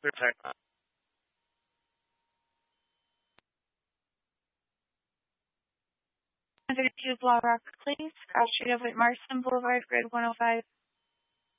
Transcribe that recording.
102 Blah Rock Place, cross street of Whit Marston Boulevard, grid 105.